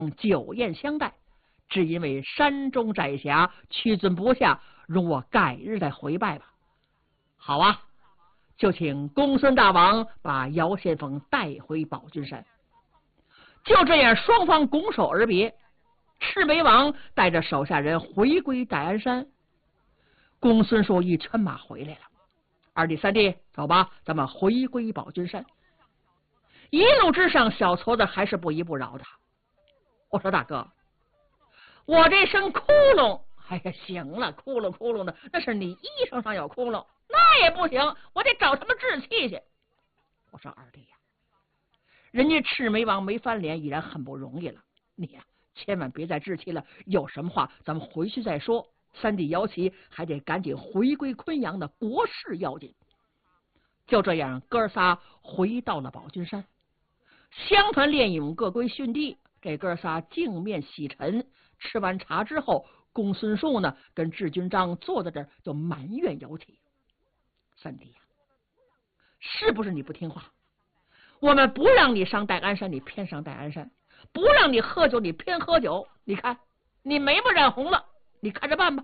酒宴相待，只因为山中窄狭，屈尊不下，容我改日再回拜吧。好啊，就请公孙大王把姚先锋带回宝君山。就这样，双方拱手而别。赤眉王带着手下人回归戴安山。公孙述一圈马回来了。二弟三弟，走吧，咱们回归宝君山。一路之上，小矬子还是不依不饶的。我说大哥，我这身窟窿，哎呀，行了，窟窿的，那是你衣裳上有窟窿，那也不行，我得找他们治气去。我说二弟呀，人家赤眉王没翻脸已然很不容易了，你呀，千万别再置气了，有什么话咱们回去再说。三弟姚琦还得赶紧回归昆阳的国事要紧。就这样，哥仨回到了宝君山，相团练勇，各归训地。这哥仨净面洗尘，吃完茶之后，公孙述呢跟智军章坐在这儿就埋怨姚琦：三弟呀，是不是你不听话？我们不让你上戴安山，你偏上戴安山；不让你喝酒，你偏喝酒。你看你眉毛染红了，你看着办吧。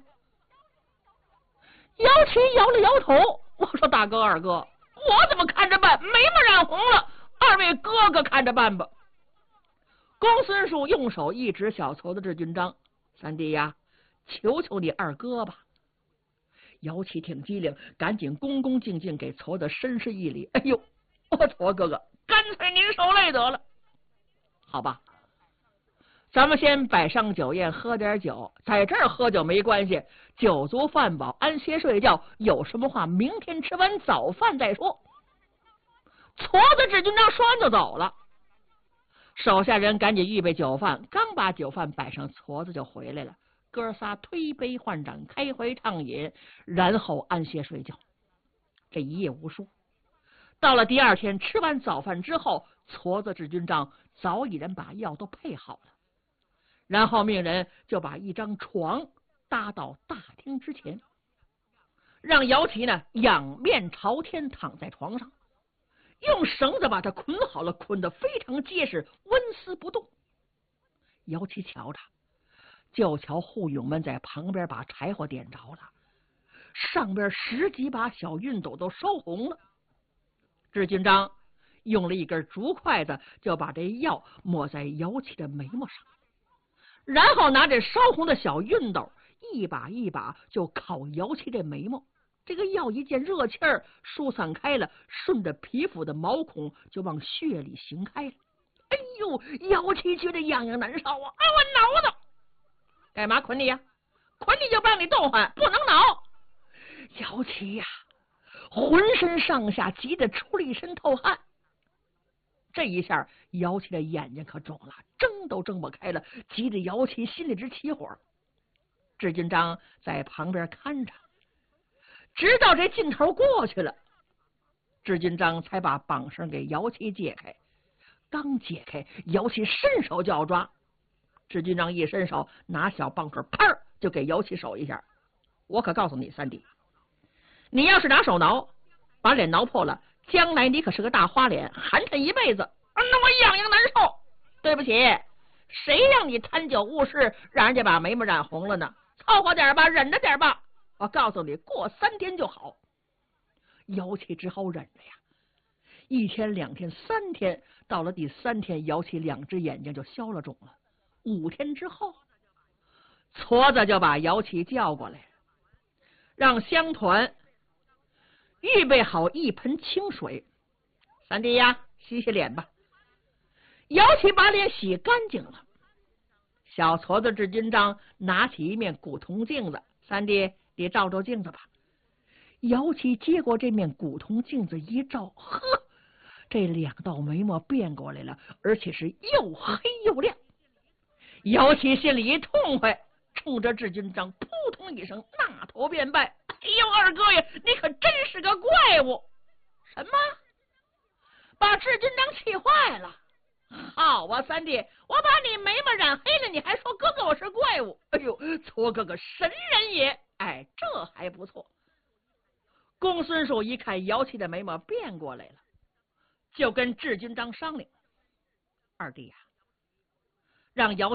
姚琦摇了摇头，我说大哥二哥，我怎么看着办？眉毛染红了，二位哥哥看着办吧。公孙述用手一指小矬子智军章：三弟呀，求求你二哥吧。姚琦挺机灵，赶紧恭恭敬敬给矬子深施一礼：哎呦，我矬哥哥，干脆您受累得了。好吧，咱们先摆上酒宴，喝点酒，在这儿喝酒没关系，酒足饭饱，安歇睡觉，有什么话明天吃完早饭再说。矬子智军章说完就走了。手下人赶紧预备酒饭，刚把酒饭摆上，矬子就回来了。哥仨推杯换盏，开怀畅饮，然后安歇睡觉。这一夜无数。到了第二天，吃完早饭之后，矬子智军章早已然把药都配好了，然后命人就把一张床搭到大厅之前，让姚琦呢仰面朝天躺在床上，用绳子把他捆好了，捆得非常结实，纹丝不动。姚琦瞧着，就瞧护勇们在旁边把柴火点着了，上边10几把小熨斗都烧红了。智军章用了一根竹筷子，就把这药抹在姚琦的眉毛上，然后拿着烧红的小熨斗一把一把就烤姚琦这眉毛。这个药一见热气儿疏散开了，顺着皮肤的毛孔就往血里行开了。哎呦，姚琦觉得痒痒难受啊！我挠挠，干嘛捆你呀？捆你就让你动换，不能挠。姚琦呀，浑身上下急得出了一身透汗。这一下，姚琦的眼睛可肿了，睁都睁不开了，急得姚琦心里直起火。智军章在旁边看着，直到这劲头过去了，智军章才把绑绳给姚琦解开。刚解开，姚琦伸手就要抓，智军章一伸手，拿小棒槌，啪就给姚琦手一下。我可告诉你三弟，你要是拿手挠，把脸挠破了，将来你可是个大花脸，寒碜一辈子。那我痒痒难受。对不起，谁让你贪酒误事，让人家把眉毛染红了呢？凑合点吧，忍着点吧。我告诉你，过3天就好。姚琦只好忍着呀。1天、2天、3天，到了第3天，姚琦2只眼睛就消了肿了。5天之后，矬子就把姚琦叫过来，让乡团预备好一盆清水。三弟呀，洗洗脸吧。姚琦把脸洗干净了。小矬子智军章拿起一面古铜镜子，三弟，你照照镜子吧。姚琦接过这面古铜镜子一照，呵，这2道眉毛变过来了，而且是又黑又亮。姚琦心里一痛快，冲着智军章扑通一声纳头便拜。哎呦，二哥呀，你可真是个怪物！什么？把智军章气坏了。好啊，三弟，我把你眉毛染黑了，你还说哥哥我是怪物？哎呦，矬哥哥神人也！哎，这还不错。公孙述一看姚琦的眉毛变过来了，就跟智军章商量：二弟呀，让姚